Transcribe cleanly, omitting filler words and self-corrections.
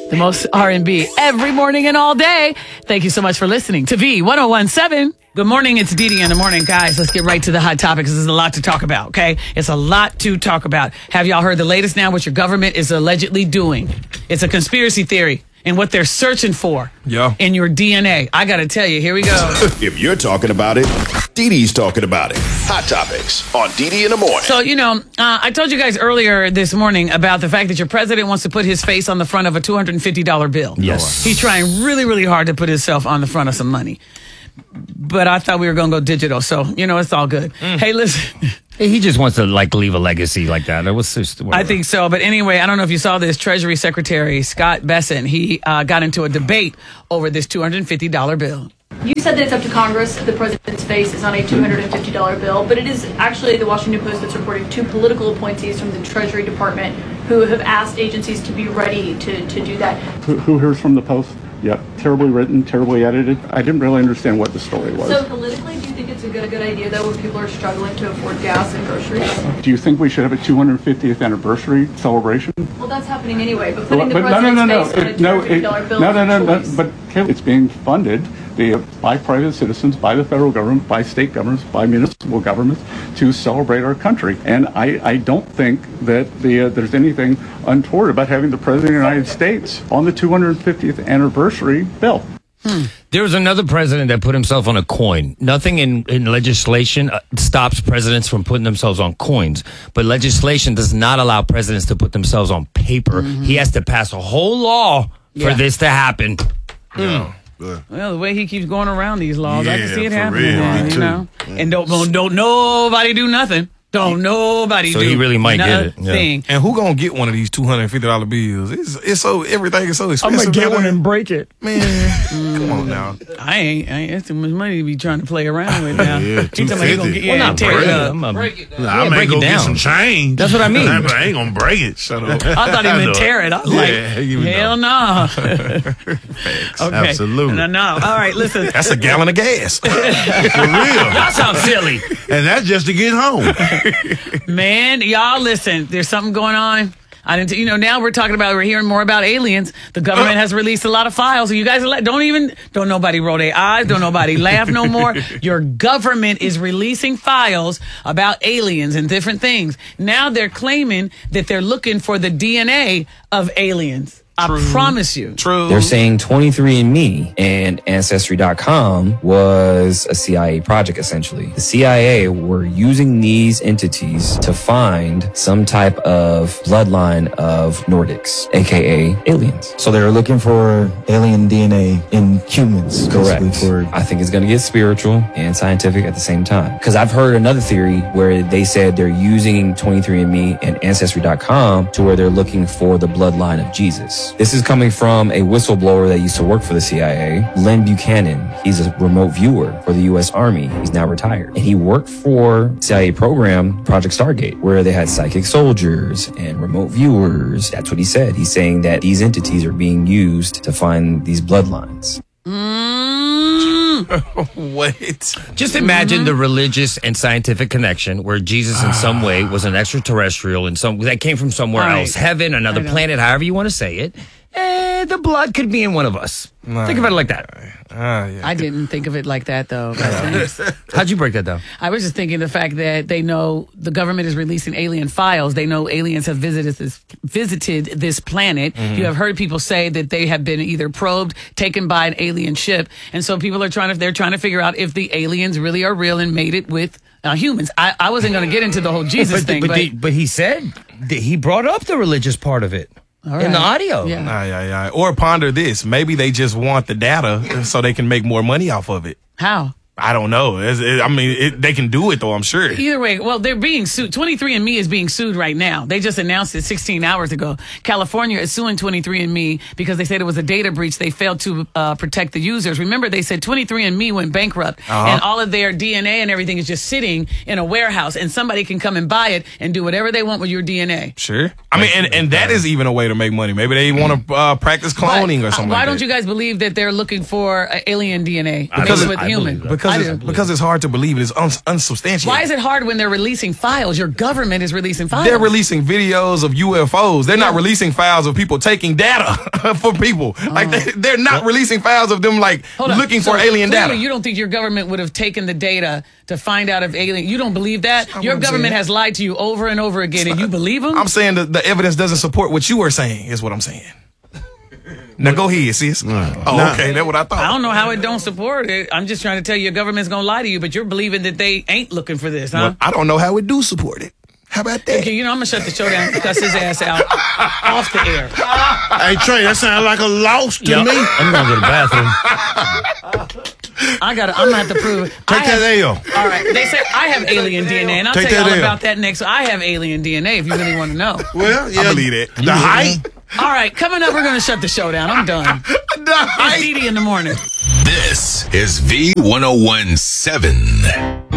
The most R&B every morning and all day. Thank you so much for listening to V1017. Good morning. It's Didi in the morning. Guys, let's get right to the hot topics. There's a lot to talk about, okay? It's a lot to talk about. Have y'all heard the latest now what your government is allegedly doing? It's a conspiracy theory and what they're searching for in your DNA. I got to tell you, here we go. If you're talking about it, Didi's talking about it. Hot topics on Didi in the morning. So, I told you guys earlier this morning about the fact that your president wants to put his face on the front of a $250 bill. Yes. He's trying really, really hard to put himself on the front of some money. But I thought we were going to go digital. So, it's all good. Hey, listen. He just wants to leave a legacy like that. It was just, I think so. But anyway, I don't know if you saw this. Treasury Secretary Scott Bessent, he got into a debate over this $250 bill. You said that it's up to Congress. The president's face is on a $250 bill, but it is actually the Washington Post that's reporting two political appointees from the Treasury Department who have asked agencies to be ready to do that. Who hears from the Post? Yep, terribly written, terribly edited. I didn't really understand what the story was. So politically, do you think it's a good idea, though, when people are struggling to afford gas and groceries? Do you think we should have a 250th anniversary celebration? Well, that's happening anyway, but putting the president's face on a $250 bill is a choice. But it's being funded by private citizens, by the federal government, by state governments, by municipal governments to celebrate our country. And I don't think that there's anything untoward about having the President of the United States on the 250th anniversary bill. There was another president that put himself on a coin. Nothing in legislation stops presidents from putting themselves on coins. But legislation does not allow presidents to put themselves on paper. He has to pass a whole law for this to happen. Well, the way he keeps going around these laws, I can see it for happening. real. And don't nobody do nothing. Don't nobody do So he really might get it. nothing. And who gonna get one of these $250 bills? It's so everything is so expensive. I'm gonna get one and break it. Man, come on now. I ain't. That's too much money to be trying to play around with now. Yeah, He talking about he gonna get, not tear break it it. up. Break it. I may break go it get down. some change. That's what I mean. I ain't gonna break it. Shut up. I thought he meant tear it. I was like, hell no. Okay. Absolutely. No. All right, listen. That's a gallon of gas. For real. Y'all sound silly. And that's just to get home. Man, y'all listen. There's something going on. Now we're hearing more about aliens. The government has released a lot of files. You guys don't nobody roll their eyes. Don't nobody laugh no more. Your government is releasing files about aliens and different things. Now they're claiming that they're looking for the DNA of aliens. I promise you. True. They're saying 23andMe and Ancestry.com was a CIA project, essentially. The CIA were using these entities to find some type of bloodline of Nordics, aka aliens. So they're looking for alien DNA in humans. Correct. For I think it's going to get spiritual and scientific at the same time. Because I've heard another theory where they said they're using 23andMe and Ancestry.com to where they're looking for the bloodline of Jesus. This is coming from a whistleblower that used to work for the CIA, Len Buchanan. He's a remote viewer for the U.S. Army. He's now retired. And he worked for CIA program Project Stargate, where they had psychic soldiers and remote viewers. That's what he said. He's saying that these entities are being used to find these bloodlines. Wait. Just imagine the religious and scientific connection where Jesus in some way was an extraterrestrial that came from somewhere else, heaven, another planet, however you want to say it. The blood could be in one of us. Think of it like that. I didn't think of it like that, though. How'd you break that down? I was just thinking the fact that they know the government is releasing alien files. They know aliens have visited this planet. You have heard people say that they have been either probed, taken by an alien ship, and so people are trying to figure out if the aliens really are real and made it with humans. I wasn't going to get into the whole Jesus thing, but he said that he brought up the religious part of it. In the audio. Yeah. Or ponder this. Maybe they just want the data so they can make more money off of it. How? I don't know. They can do it, though, I'm sure. Either way, well, they're being sued. 23andMe is being sued right now. They just announced it 16 hours ago. California is suing 23andMe because they said it was a data breach. They failed to protect the users. Remember, they said 23andMe went bankrupt, and all of their DNA and everything is just sitting in a warehouse, and somebody can come and buy it and do whatever they want with your DNA. Sure. I mean, and that is even a way to make money. Maybe they want to practice cloning or something Why like don't that. you guys believe that they're looking for alien DNA with human? Because Because it's hard to believe. It's unsubstantiated. Why is it hard when they're releasing files? Your government is releasing files. They're releasing videos of UFOs. They're not releasing files of people taking data for people. Like they're not releasing files of them looking for alien data. You don't think your government would have taken the data to find out if alien? You don't believe that? Your government has lied to you over and over again, and you believe them? I'm saying that the evidence doesn't support what you are saying. Is what I'm saying. Now go ahead, sis. Okay, that's what I thought. I don't know how it don't support it. I'm just trying to tell you, your government's gonna lie to you, but you're believing that they ain't looking for this, huh? Well, I don't know how it do support it. How about that? Okay, I'm gonna shut the show down and cuss his ass out off the air. Hey Trey, that sounds like a loss to me. I'm going to the bathroom. I'm gonna have to prove it. Take that L. All right, they say I have alien DNA, and I'll Take tell you that all L. about that next. I have alien DNA if you really want to know. Well, yeah. I believe it. The height. All right, coming up, we're gonna shut the show down. I'm done. It's Dee Dee in the morning. This is V1017.